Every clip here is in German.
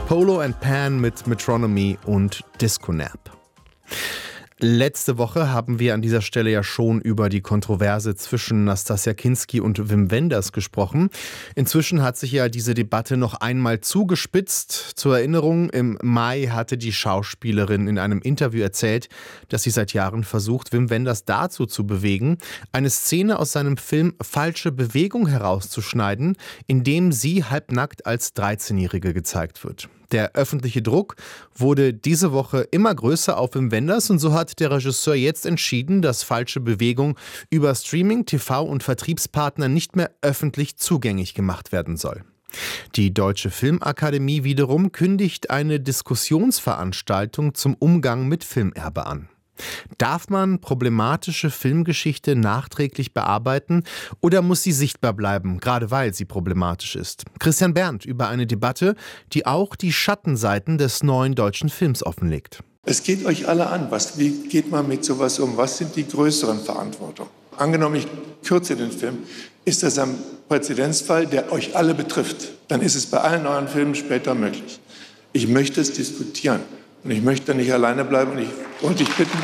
Polo and Pan mit Metronomy und Disco Nap. Letzte Woche haben wir an dieser Stelle ja schon über die Kontroverse zwischen Nastassja Kinski und Wim Wenders gesprochen. Inzwischen hat sich ja diese Debatte noch einmal zugespitzt. Zur Erinnerung, im Mai hatte die Schauspielerin in einem Interview erzählt, dass sie seit Jahren versucht, Wim Wenders dazu zu bewegen, eine Szene aus seinem Film Falsche Bewegung herauszuschneiden, in dem sie halbnackt als 13-Jährige gezeigt wird. Der öffentliche Druck wurde diese Woche immer größer auf Wim Wenders und so hat der Regisseur jetzt entschieden, dass Falsche Bewegung über Streaming, TV und Vertriebspartner nicht mehr öffentlich zugänglich gemacht werden soll. Die Deutsche Filmakademie wiederum kündigt eine Diskussionsveranstaltung zum Umgang mit Filmerbe an. Darf man problematische Filmgeschichte nachträglich bearbeiten oder muss sie sichtbar bleiben, gerade weil sie problematisch ist? Christian Berndt über eine Debatte, die auch die Schattenseiten des neuen deutschen Films offenlegt. Es geht euch alle an. Wie geht man mit sowas um? Was sind die größeren Verantwortungen? Angenommen, ich kürze den Film, ist das ein Präzedenzfall, der euch alle betrifft? Dann ist es bei allen neuen Filmen später möglich. Ich möchte es diskutieren. Und ich möchte nicht alleine bleiben und ich bitten.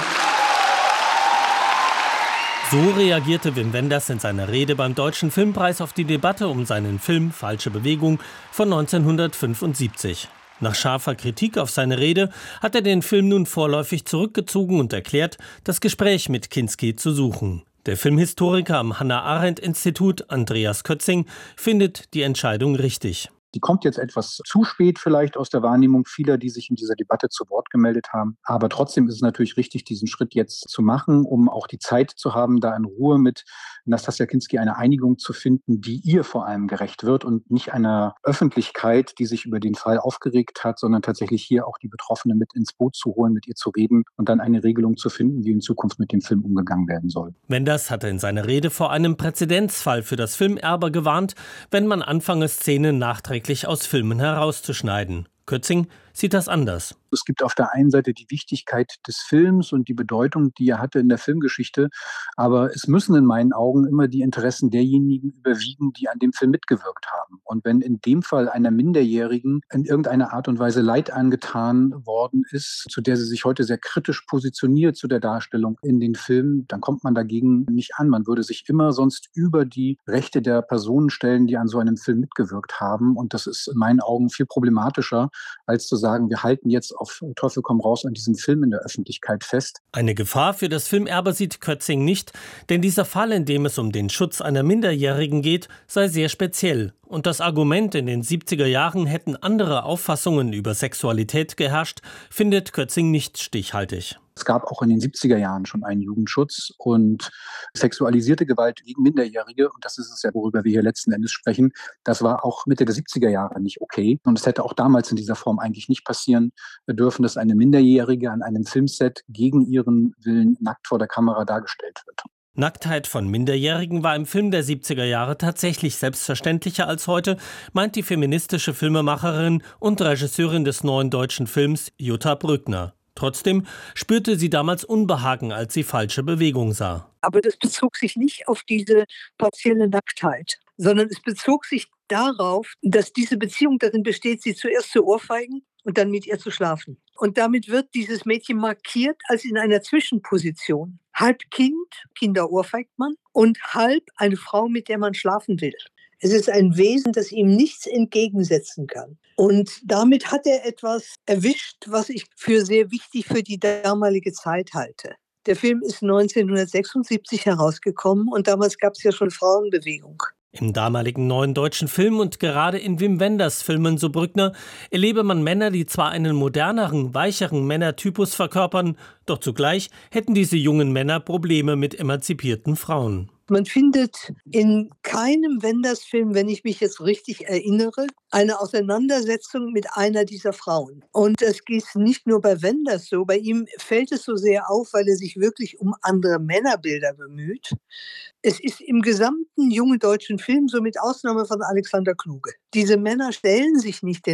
So reagierte Wim Wenders in seiner Rede beim Deutschen Filmpreis auf die Debatte um seinen Film Falsche Bewegung von 1975. Nach scharfer Kritik auf seine Rede hat er den Film nun vorläufig zurückgezogen und erklärt, das Gespräch mit Kinski zu suchen. Der Filmhistoriker am Hannah-Arendt-Institut, Andreas Kötzing, findet die Entscheidung richtig. Die kommt jetzt etwas zu spät vielleicht aus der Wahrnehmung vieler, die sich in dieser Debatte zu Wort gemeldet haben. Aber trotzdem ist es natürlich richtig, diesen Schritt jetzt zu machen, um auch die Zeit zu haben, da in Ruhe mit Nastassja Kinski eine Einigung zu finden, die ihr vor allem gerecht wird und nicht einer Öffentlichkeit, die sich über den Fall aufgeregt hat, sondern tatsächlich hier auch die Betroffene mit ins Boot zu holen, mit ihr zu reden und dann eine Regelung zu finden, wie in Zukunft mit dem Film umgegangen werden soll. Wenders hatte in seiner Rede vor einem Präzedenzfall für das Filmerbe gewarnt, wenn man anfange, Szenen nachträglich aus Filmen herauszuschneiden. Kötzing sieht das anders. Es gibt auf der einen Seite die Wichtigkeit des Films und die Bedeutung, die er hatte in der Filmgeschichte. Aber es müssen in meinen Augen immer die Interessen derjenigen überwiegen, die an dem Film mitgewirkt haben. Und wenn in dem Fall einer Minderjährigen in irgendeiner Art und Weise Leid angetan worden ist, zu der sie sich heute sehr kritisch positioniert zu der Darstellung in den Filmen, dann kommt man dagegen nicht an. Man würde sich immer sonst über die Rechte der Personen stellen, die an so einem Film mitgewirkt haben. Und das ist in meinen Augen viel problematischer, als zu sagen, wir halten jetzt auf Teufel komm raus an diesem Film in der Öffentlichkeit fest. Eine Gefahr für das Filmerbe sieht Kötzing nicht, denn dieser Fall, in dem es um den Schutz einer Minderjährigen geht, sei sehr speziell. Und das Argument, in den 70er Jahren hätten andere Auffassungen über Sexualität geherrscht, findet Kötzing nicht stichhaltig. Es gab auch in den 70er Jahren schon einen Jugendschutz und sexualisierte Gewalt gegen Minderjährige, und das ist es ja, worüber wir hier letzten Endes sprechen, das war auch Mitte der 70er Jahre nicht okay. Und es hätte auch damals in dieser Form eigentlich nicht passieren dürfen, dass eine Minderjährige an einem Filmset gegen ihren Willen nackt vor der Kamera dargestellt wird. Nacktheit von Minderjährigen war im Film der 70er Jahre tatsächlich selbstverständlicher als heute, meint die feministische Filmemacherin und Regisseurin des neuen deutschen Films Jutta Brückner. Trotzdem spürte sie damals Unbehagen, als sie Falsche Bewegung sah. Aber das bezog sich nicht auf diese partielle Nacktheit, sondern es bezog sich darauf, dass diese Beziehung darin besteht, sie zuerst zu ohrfeigen und dann mit ihr zu schlafen. Und damit wird dieses Mädchen markiert als in einer Zwischenposition. Halb Kind, Kinder ohrfeigt man, und halb eine Frau, mit der man schlafen will. Es ist ein Wesen, das ihm nichts entgegensetzen kann. Und damit hat er etwas erwischt, was ich für sehr wichtig für die damalige Zeit halte. Der Film ist 1976 herausgekommen und damals gab es ja schon Frauenbewegung. Im damaligen neuen deutschen Film und gerade in Wim Wenders Filmen, so Brückner, erlebe man Männer, die zwar einen moderneren, weicheren Männertypus verkörpern, doch zugleich hätten diese jungen Männer Probleme mit emanzipierten Frauen. Man findet in keinem Wenders-Film, wenn ich mich jetzt richtig erinnere, eine Auseinandersetzung mit einer dieser Frauen. Und das ist nicht nur bei Wenders so, bei ihm fällt es so sehr auf, weil er sich wirklich um andere Männerbilder bemüht. Es ist im gesamten jungen deutschen Film, so mit Ausnahme von Alexander Kluge. Diese Männer stellen sich nicht den